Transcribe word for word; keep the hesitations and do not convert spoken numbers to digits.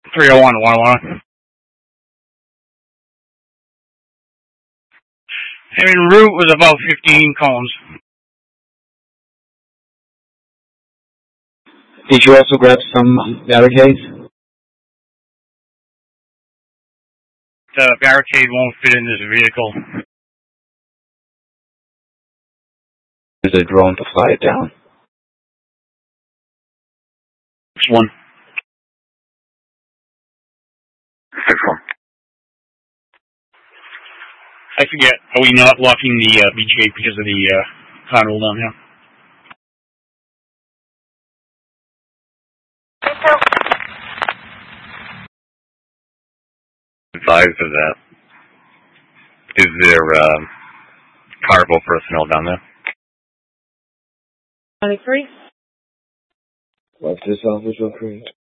three oh one, one oh one. I mean, route was about fifteen cones. Did you also grab some barricades? The barricade won't fit in this vehicle. There's a drone to fly it down. Six one. Six one. I forget. Are we not locking the uh, B G eight because of the uh, carnival down here? Advised of that. Is there uh, carnival personnel down there? twenty-three. What's this officer crew?